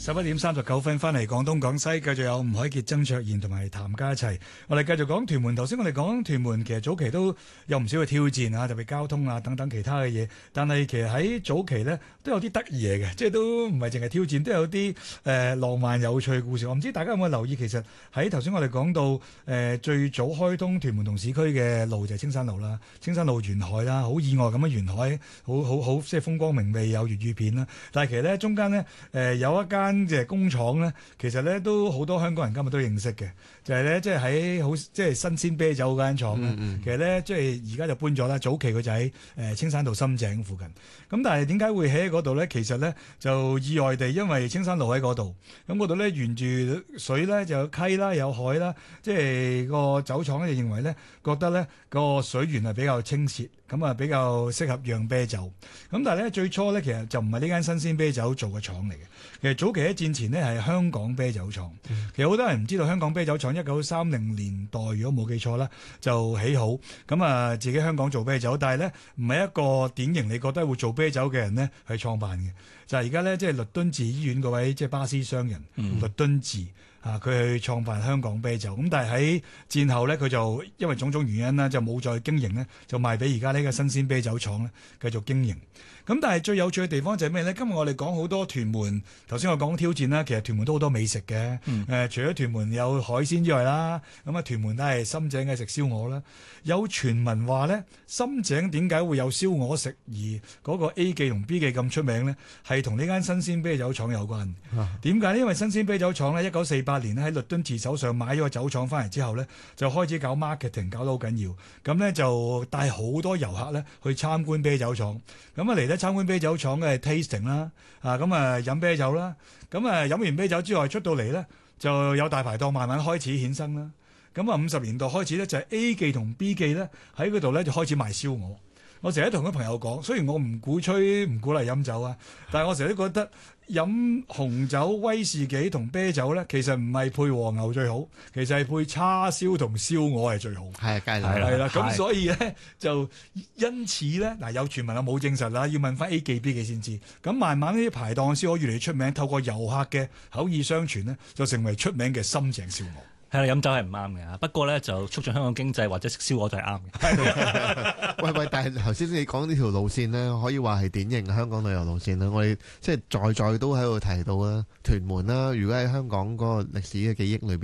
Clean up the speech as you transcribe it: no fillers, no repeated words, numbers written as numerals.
11:39翻嚟廣東廣西，繼續有吳凱傑、曾卓賢同埋譚家齊。我哋繼續講屯門。頭先我哋講屯門，其實早期都有唔少嘅挑戰啊，特別交通啊等等其他嘅嘢。但係其實喺早期咧都有啲得意嘢嘅，即係都唔係淨係挑戰，都有啲浪漫有趣嘅故事。我唔知大家有冇留意，其實喺頭先我哋講到最早開通屯門同市區嘅路就係青山路啦，青山路沿海啦，好意外咁樣沿海，好即係風光明媚，有粵語片啦。但係其實咧中間咧有一間即係工廠咧，其實咧都好多香港人今日都認識嘅，就係咧即係喺好即係新鮮啤酒嗰間廠咧。其實咧即係而家就搬咗啦，早期佢就喺青山道深井附近。咁但係點解會喺嗰度咧？其實咧就意外地，因為青山路喺嗰度，咁嗰度咧沿住水咧就有溪啦，有海啦，即係個酒廠咧就認為咧覺得咧個水源係比較清澈，咁啊比較適合釀啤酒。咁但係咧最初咧其實就唔係呢間新鮮啤酒做嘅廠嚟嘅。其實早期喺戰前呢係香港啤酒廠。其實好多人唔知道香港啤酒廠1930年代如果冇記錯啦就起好，咁啊自己香港做啤酒，但係咧唔係一個典型你覺得會做啤酒嘅人呢去創辦嘅。就係而家咧即係律敦治醫院嗰位即係巴斯商人律敦治。佢去創辦香港啤酒，咁但係喺戰後咧，佢就因為種種原因啦，就冇再經營咧，就賣俾而家呢個新鮮啤酒廠咧繼續經營。咁但係最有趣嘅地方就係咩咧？今日我哋講好多屯門，頭先我講挑戰啦，其實屯門都好多美食嘅。除咗屯門有海鮮之外啦，咁啊屯門都係深井嘅食燒鵝啦。有傳聞話咧，深井點解會有燒鵝食，而嗰個 A 記同 B 記咁出名咧，係同呢間新鮮啤酒廠有關。點解呢？因為新鮮啤酒廠咧，1948年咧喺律敦治手上買咗個酒廠翻嚟之後咧，就開始搞 marketing，搞到好緊要。咁咧就帶好多遊客咧去參觀啤酒廠。咁啊嚟得參觀啤酒廠嘅 tasting 啦，咁啊飲啤酒啦。咁啊飲完啤酒之外出到嚟咧，就有大排檔慢慢開始衍生啦。咁啊50年代開始咧就係 A 記同 B 記咧喺嗰度咧就開始賣燒鵝。我成日同啲朋友講，雖然我唔鼓吹唔鼓勵飲酒啊，但係我成日都覺得飲紅酒、威士忌同啤酒咧，其實唔係配和牛最好，其實係配叉燒同燒鵝係最好。係，梗係係啦。咁所以咧就因此咧嗱，有傳聞啊冇證實啦，要問翻 A 記 B 記先知。咁慢慢呢啲排檔燒鵝越嚟越出名，透過遊客嘅口耳相傳咧，就成為出名嘅深井燒鵝。 係啦，飲酒係唔啱嘅，不過咧就促進香港經濟或者食燒鵝就係啱嘅。 喂，但係頭先你講呢條路線呢，可以話係典型嘅香港旅遊路線啦。我哋即係在都喺度提到啦，屯門啦。如果喺香港嗰個歷史嘅記憶裏邊。